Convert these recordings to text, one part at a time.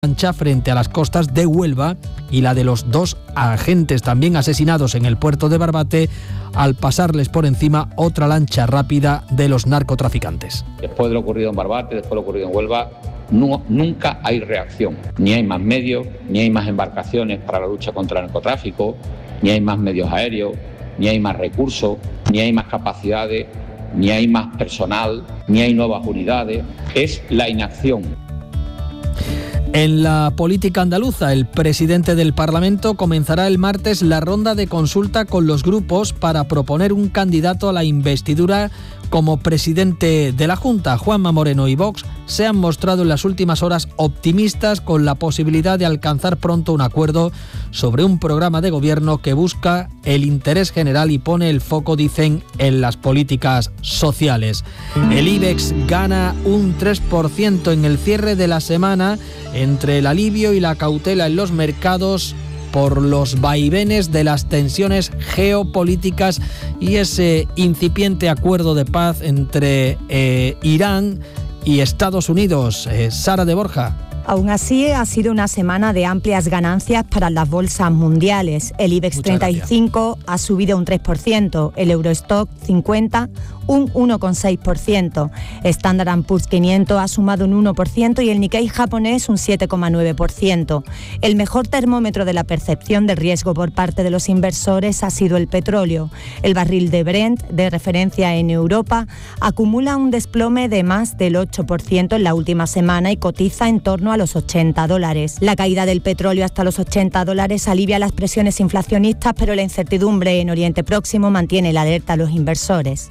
lancha frente a las costas de Huelva y la de los 2 agentes también asesinados en el puerto de Barbate al pasarles por encima otra lancha rápida de los narcotraficantes. Después de lo ocurrido en Barbate, después de lo ocurrido en Huelva, nunca hay reacción. Ni hay más medios, ni hay más embarcaciones para la lucha contra el narcotráfico, ni hay más medios aéreos, ni hay más recursos, ni hay más capacidades, ni hay más personal, ni hay nuevas unidades. Es la inacción. En la política andaluza, el presidente del Parlamento comenzará el martes la ronda de consulta con los grupos para proponer un candidato a la investidura como presidente de la Junta. Juanma Moreno y Vox se han mostrado en las últimas horas optimistas con la posibilidad de alcanzar pronto un acuerdo sobre un programa de gobierno que busca el interés general y pone el foco, dicen, en las políticas sociales. El IBEX gana un 3% en el cierre de la semana entre el alivio y la cautela en los mercados por los vaivenes de las tensiones geopolíticas y ese incipiente acuerdo de paz entre Irán y Estados Unidos. Sara de Borja. Aún así, ha sido una semana de amplias ganancias para las bolsas mundiales. El IBEX 35 ha subido un 3%, el Eurostock 50 un 1,6%, Standard & Poor's 500 ha sumado un 1% y el Nikkei japonés un 7,9%. El mejor termómetro de la percepción de riesgo por parte de los inversores ha sido el petróleo. El barril de Brent, de referencia en Europa, acumula un desplome de más del 8% en la última semana y cotiza en torno a los $80. La caída del petróleo hasta los $80 alivia las presiones inflacionistas, pero la incertidumbre en Oriente Próximo mantiene la alerta a los inversores.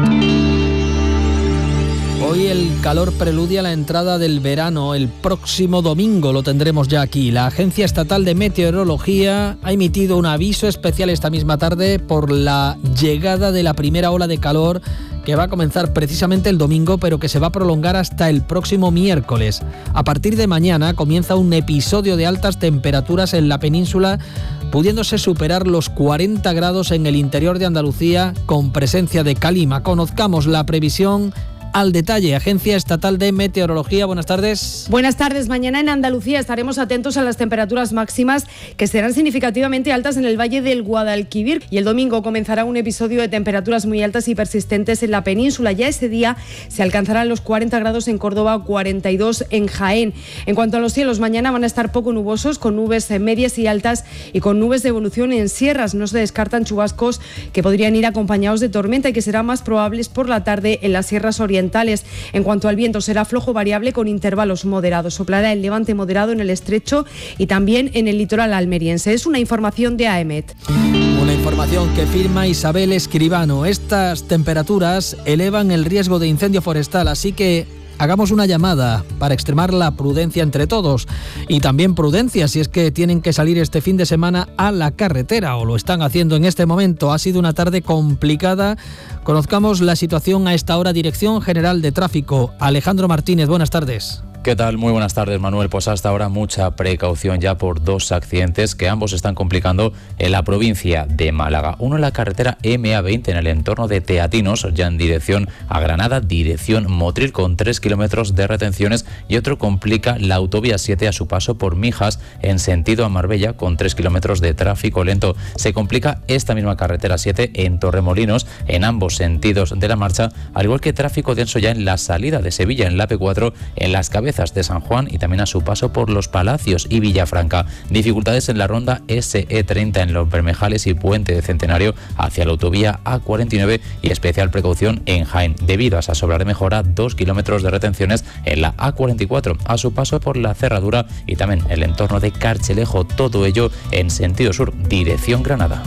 Hoy el calor preludia la entrada del verano. El próximo domingo lo tendremos ya aquí. La Agencia Estatal de Meteorología ha emitido un aviso especial esta misma tarde por la llegada de la primera ola de calor que va a comenzar precisamente el domingo, pero que se va a prolongar hasta el próximo miércoles. A partir de mañana comienza un episodio de altas temperaturas en la península, pudiéndose superar los 40 grados en el interior de Andalucía con presencia de calima. Conozcamos la previsión al detalle. Agencia Estatal de Meteorología, buenas tardes. Buenas tardes. Mañana en Andalucía estaremos atentos a las temperaturas máximas que serán significativamente altas en el Valle del Guadalquivir y el domingo comenzará un episodio de temperaturas muy altas y persistentes en la península. Ya ese día se alcanzarán los 40 grados en Córdoba, 42 en Jaén. En cuanto a los cielos, mañana van a estar poco nubosos, con nubes medias y altas y con nubes de evolución en sierras. No se descartan chubascos que podrían ir acompañados de tormenta y que serán más probables por la tarde en las sierras orientales. En cuanto al viento, será flojo variable con intervalos moderados. Soplará el levante moderado en el estrecho y también en el litoral almeriense. Es una información de AEMET. Una información que firma Isabel Escribano. Estas temperaturas elevan el riesgo de incendio forestal, así que hagamos una llamada para extremar la prudencia entre todos y también prudencia si es que tienen que salir este fin de semana a la carretera o lo están haciendo en este momento. Ha sido una tarde complicada. Conozcamos la situación a esta hora. Dirección General de Tráfico, Alejandro Martínez, buenas tardes. ¿Qué tal? Muy buenas tardes, Manuel. Pues hasta ahora mucha precaución ya por 2 accidentes que ambos están complicando en la provincia de Málaga. Uno en la carretera MA20 en el entorno de Teatinos, ya en dirección a Granada, dirección Motril, con 3 kilómetros de retenciones, y otro complica la autovía 7 a su paso por Mijas en sentido a Marbella, con 3 kilómetros de tráfico lento. Se complica esta misma carretera 7 en Torremolinos en ambos sentidos de la marcha, al igual que tráfico denso ya en la salida de Sevilla en la P4 en las Cabezas de San Juan y también a su paso por Los Palacios y Villafranca. Dificultades en la ronda SE30 en Los Bermejales y Puente de Centenario hacia la autovía A49 y especial precaución en Jaén debido a esa obra de mejora, 2 kilómetros de retenciones en la A44 a su paso por la Cerradura y también el entorno de Carchelejo, todo ello en sentido sur, dirección Granada.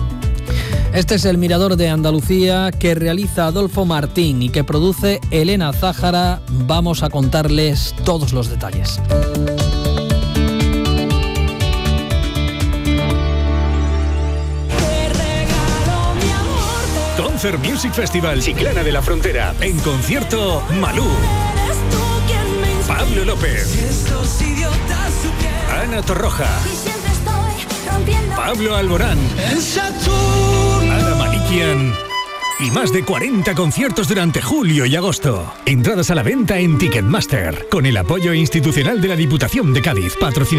Este es el Mirador de Andalucía que realiza Adolfo Martín y que produce Elena Zájara. Vamos a contarles todos los detalles. Concert Music Festival Chiclana de la Frontera. En concierto, Malú, Pablo López, Ana Torroja, Pablo Alborán, Ana Malikian y más de 40 conciertos durante julio y agosto. Entradas a la venta en Ticketmaster, con el apoyo institucional de la Diputación de Cádiz, patrocinador